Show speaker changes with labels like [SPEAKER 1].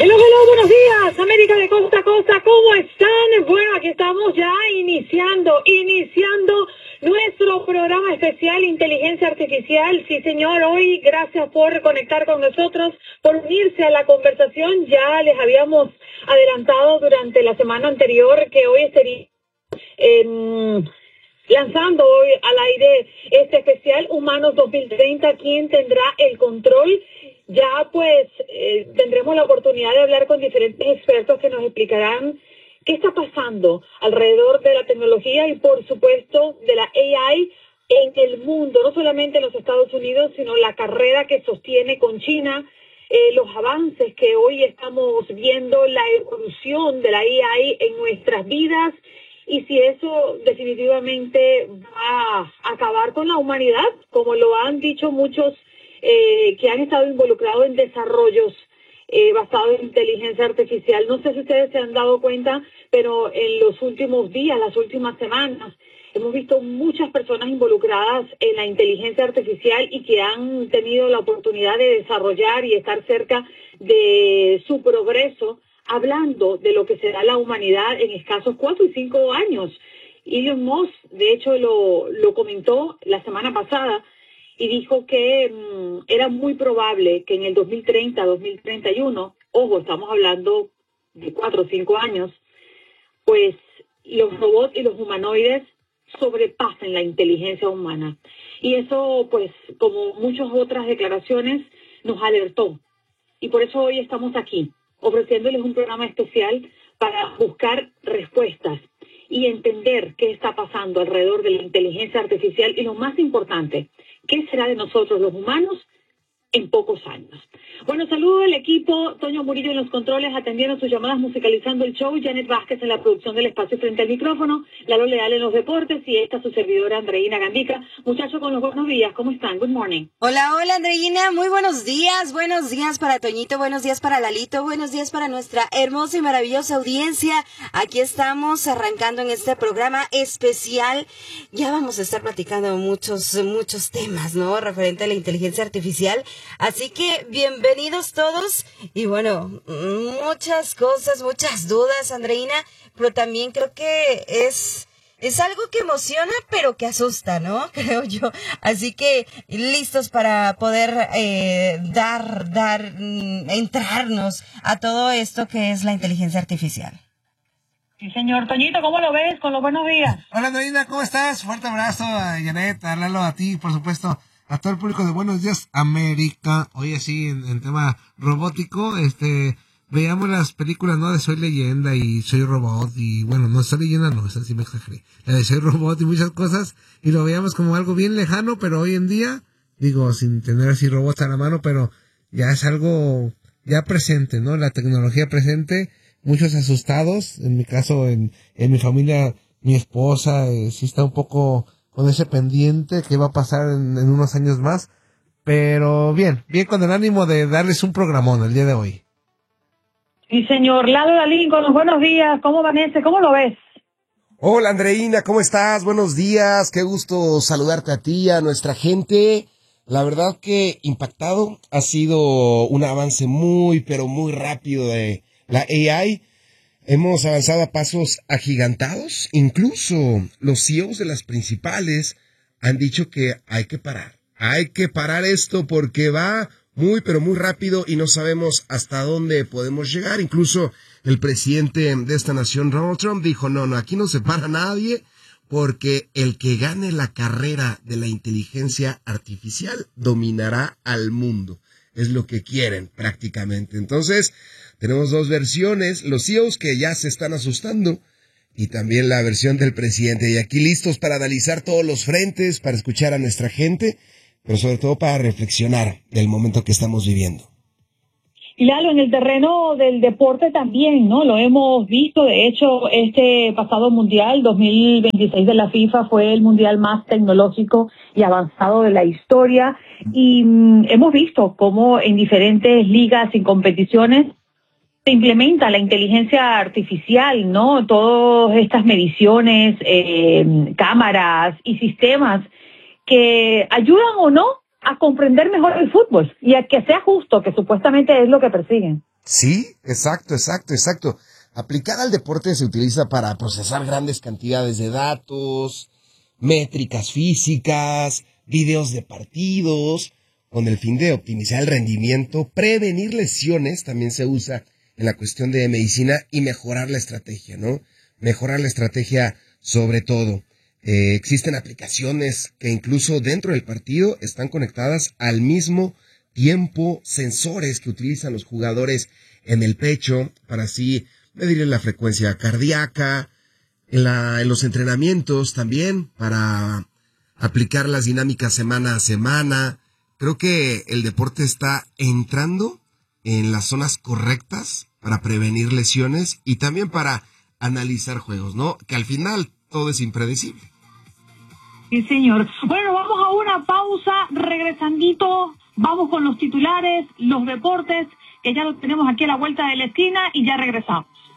[SPEAKER 1] Hello, buenos días, América de costa a costa, ¿cómo están? Bueno, aquí estamos ya iniciando nuestro programa especial Inteligencia Artificial. Sí, señor, hoy gracias por conectar con nosotros, por unirse a la conversación. Ya les habíamos adelantado durante la semana anterior que hoy estaría lanzando hoy al aire este especial Humanos 2030, ¿quién tendrá el control? Ya pues tendremos la oportunidad de hablar con diferentes expertos que nos explicarán qué está pasando alrededor de la tecnología y por supuesto de la AI en el mundo, no solamente en los Estados Unidos, sino la carrera que sostiene con China, los avances que hoy estamos viendo, la evolución de la AI en nuestras vidas y si eso definitivamente va a acabar con la humanidad, como lo han dicho muchos que han estado involucrados en desarrollos basados en inteligencia artificial. No sé si ustedes se han dado cuenta, pero en los últimos días, las últimas semanas, hemos visto muchas personas involucradas en la inteligencia artificial y que han tenido la oportunidad de desarrollar y estar cerca de su progreso, hablando de lo que será la humanidad en escasos 4 y 5 años. Elon Musk, de hecho, lo comentó la semana pasada, y dijo que era muy probable que en el 2030, 2031, ojo, estamos hablando de 4 o 5 años, pues los robots y los humanoides sobrepasen la inteligencia humana. Y eso, pues, como muchas otras declaraciones, nos alertó. Y por eso hoy estamos aquí, ofreciéndoles un programa especial para buscar respuestas y entender qué está pasando alrededor de la inteligencia artificial y lo más importante, ¿qué será de nosotros los humanos en pocos años? Bueno, saludo al equipo, Toño Murillo en los controles, atendiendo sus llamadas, musicalizando el show, Janet Vázquez en la producción del espacio frente al micrófono, Lalo Leal en los deportes y esta su servidora Andreina Gandica. Muchachos, con los buenos días, ¿cómo están? Good morning.
[SPEAKER 2] Hola, Andreina, muy buenos días para Toñito, buenos días para Lalito, buenos días para nuestra hermosa y maravillosa audiencia. Aquí estamos arrancando en este programa especial. Ya vamos a estar platicando muchos temas, ¿no? Referente a la inteligencia artificial. Así que bienvenidos todos y bueno, muchas cosas, muchas dudas, Andreina, pero también creo que es algo que emociona, pero que asusta, ¿no? Creo yo. Así que listos para poder entrarnos a todo esto que es la inteligencia artificial.
[SPEAKER 1] Sí, señor. Toñito, ¿cómo lo ves? Con los buenos días.
[SPEAKER 3] Hola, Andreina, ¿cómo estás? Fuerte abrazo a Janet, a Lalo, a ti, por supuesto, a todo el público de Buenos Días América. Hoy así, en tema robótico, veíamos las películas, ¿no? De Soy Leyenda y Soy Robot y, bueno, no Soy Leyenda, no, esa sí me exageré. La de Soy Robot y muchas cosas, y lo veíamos como algo bien lejano, pero hoy en día, digo, sin tener así robots a la mano, pero ya es algo ya presente, ¿no? La tecnología presente, muchos asustados, en mi caso, en mi familia, mi esposa, sí está un poco con ese pendiente que va a pasar en unos años más, pero bien con el ánimo de darles un programón el día de hoy.
[SPEAKER 1] Sí, señor. Lalo Dalín, con los buenos días, ¿cómo amanece? ¿Cómo lo ves?
[SPEAKER 4] Hola, Andreina, ¿cómo estás? Buenos días, qué gusto saludarte a ti, a nuestra gente. La verdad que impactado, ha sido un avance muy, pero muy rápido de la AI. Hemos avanzado a pasos agigantados. Incluso los CEOs de las principales han dicho que hay que parar. Hay que parar esto porque va muy, pero muy rápido y no sabemos hasta dónde podemos llegar. Incluso el presidente de esta nación, Donald Trump, dijo, no, aquí no se para nadie porque el que gane la carrera de la inteligencia artificial dominará al mundo. Es lo que quieren prácticamente. Entonces, tenemos dos versiones, los CEOs que ya se están asustando y también la versión del presidente. Y aquí listos para analizar todos los frentes, para escuchar a nuestra gente, pero sobre todo para reflexionar del momento que estamos viviendo.
[SPEAKER 1] Y Lalo, en el terreno del deporte también, ¿no? Lo hemos visto, de hecho, este pasado Mundial 2026 de la FIFA fue el Mundial más tecnológico y avanzado de la historia y hemos visto cómo en diferentes ligas y competiciones se implementa la inteligencia artificial, ¿no? Todas estas mediciones, cámaras y sistemas que ayudan o no a comprender mejor el fútbol y a que sea justo, que supuestamente es lo que persiguen.
[SPEAKER 4] Sí, exacto. Aplicada al deporte se utiliza para procesar grandes cantidades de datos, métricas físicas, videos de partidos, con el fin de optimizar el rendimiento, prevenir lesiones, también se usa en la cuestión de medicina y mejorar la estrategia, ¿no? Mejorar la estrategia sobre todo. Existen aplicaciones que incluso dentro del partido están conectadas al mismo tiempo, sensores que utilizan los jugadores en el pecho para así medir la frecuencia cardíaca, en los entrenamientos también para aplicar las dinámicas semana a semana. Creo que el deporte está entrando en las zonas correctas para prevenir lesiones y también para analizar juegos, ¿no? Que al final todo es impredecible.
[SPEAKER 1] Sí, señor. Bueno, vamos a una pausa, regresandito, vamos con los titulares, los deportes, que ya los tenemos aquí a la vuelta de la esquina y ya regresamos.